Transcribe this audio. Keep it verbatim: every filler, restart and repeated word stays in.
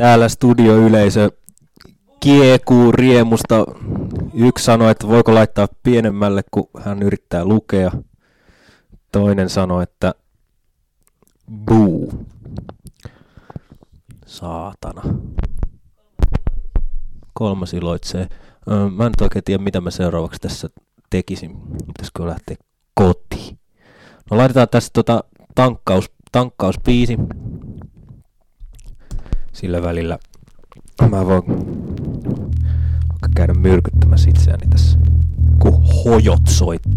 Täällä studioyleisö kiekuu riemusta. Yksi sanoi, että voiko laittaa pienemmälle, kun hän yrittää lukea. Toinen sanoi, että buu. Saatana. Kolmas iloitsee. Mä en nyt oikein tiedä, mitä mä seuraavaksi tässä tekisin. Pitäisikö lähteä kotiin? No laitetaan tässä tota tankkaus, tankkausbiisi. Sillä välillä mä voin käydä myrkyttämässä itseäni tässä, kun hojot soittaa.